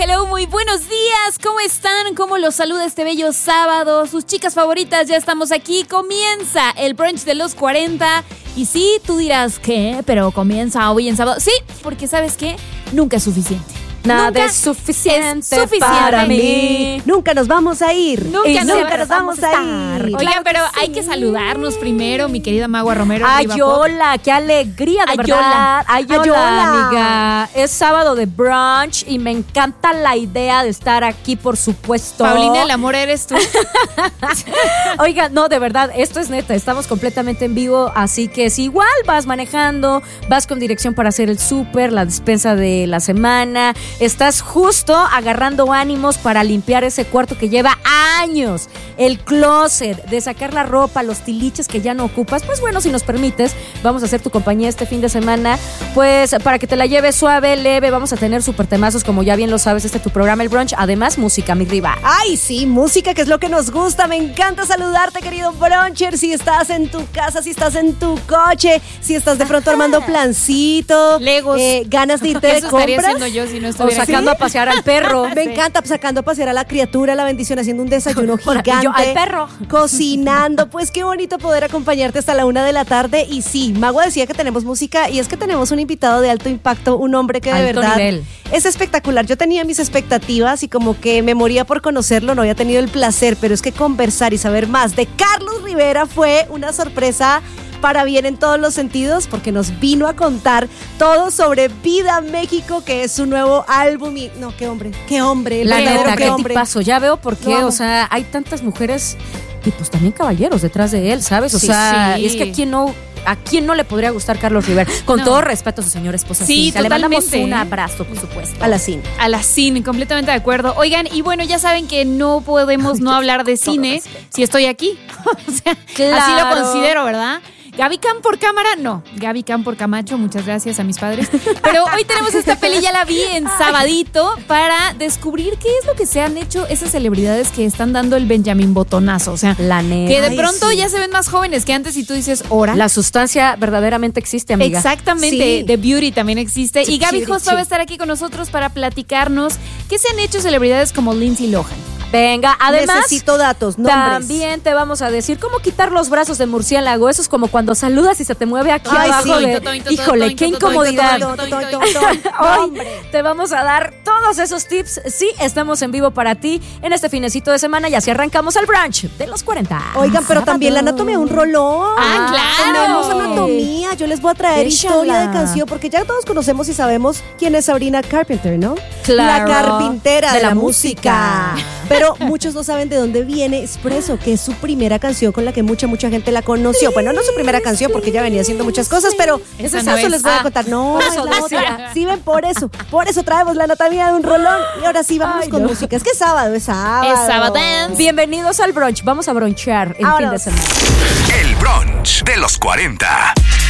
hello, muy buenos días. ¿Cómo están? ¿Cómo los saluda este bello sábado? Sus chicas favoritas, ya estamos aquí. Comienza el brunch de los 40. Y sí, tú dirás, ¿qué? Pero comienza hoy en sábado. Sí, porque ¿sabes qué? Nunca es suficiente. Nada es suficiente para mí. Nunca nos vamos a ir. Nunca nos vamos a ir. Oigan, pero hay que saludarnos primero, mi querida Magua Romero. Ayola, qué alegría, de verdad. Ayola, amiga. Es sábado de brunch y me encanta la idea de estar aquí, por supuesto. Paulina, el amor eres tú. Oiga, no, de verdad, esto es neta. Estamos completamente en vivo, así que si igual vas manejando, vas con dirección para hacer el súper, la despensa de la semana, estás justo agarrando ánimos para limpiar ese cuarto que lleva años, el closet, de sacar la ropa, los tiliches que ya no ocupas, pues bueno, si nos permites, vamos a hacer tu compañía este fin de semana, pues para que te la lleves suave, leve, vamos a tener súper temazos, como ya bien lo sabes, tu programa, el brunch, además música, mi riva. Ay, sí, música, que es lo que nos gusta, me encanta saludarte, querido bruncher, si estás en tu casa, si estás en tu coche, si estás de pronto armando plancito, Legos, ganas de irte de compras. Estaría haciendo yo si no o sacando a pasear al perro. Me encanta sacando a pasear a la criatura, la bendición, haciendo un desayuno gigante. Yo al perro. Cocinando. Pues qué bonito poder acompañarte hasta la 1 de la tarde. Y sí, Magua decía que tenemos música y es que tenemos un invitado de alto impacto, un hombre que de alto verdad nivel. Es espectacular. Yo tenía mis expectativas y como que me moría por conocerlo, no había tenido el placer, pero es que conversar y saber más de Carlos Rivera fue una sorpresa para bien en todos los sentidos, porque nos vino a contar todo sobre Vida México, que es su nuevo álbum. Y no, qué hombre, la neta, qué hombre. tipazo. Ya veo por qué, o sea, hay tantas mujeres y pues también caballeros detrás de él, ¿sabes? O sea, y es que ¿a quién no le podría gustar Carlos Rivera? Con todo respeto a su señora esposa. Sí, le mandamos totalmente. un abrazo, por supuesto. A la cine. A la cine, completamente de acuerdo. Oigan, y bueno, ya saben que no podemos no hablar de cine si estoy aquí. O sea, claro. Así lo considero, ¿verdad? Gaby Cam por cámara, no. Gaby Cam por Camacho, muchas gracias a mis padres. Pero hoy tenemos esta peli, ya la vi en sabadito, para descubrir qué es lo que se han hecho esas celebridades que están dando el Benjamín Botonazo. O sea, la neta. que de pronto ya se ven más jóvenes que antes y tú dices, ¿hora? La sustancia verdaderamente existe, amiga. Exactamente, sí. The Beauty también existe. Sí, y Gaby beauty, Hospa va a estar aquí con nosotros para platicarnos qué se han hecho celebridades como Lindsay Lohan. Venga, además, necesito datos, nombres. También te vamos a decir cómo quitar los brazos de murciélago. Eso es como cuando saludas y se te mueve aquí abajo. Híjole, qué incomodidad. Hoy te vamos a dar todos esos tips. Sí, estamos en vivo para ti en este finecito de semana y así arrancamos el brunch de los 40. Oigan, pero también la anatomía un rolón. claro. Tenemos anatomía. Yo les voy a traer historia de canción, porque ya todos conocemos y sabemos quién es Sabrina Carpenter, ¿no? Claro. La carpintera de la música. música. Pero muchos no saben de dónde viene Espresso, que es su primera canción con la que mucha gente la conoció. Bueno, no su primera canción, porque ella venía haciendo muchas cosas, pero Esa ese no sazo es. les voy a contar. No, por es eso la decía. otra. Sí, ven, por eso traemos la anatomía de un rolón. Y ahora sí, vamos con música. Es que es sábado. Es sábado. Bienvenidos al brunch. Vamos a bronchear el fin de semana. El brunch de los 40.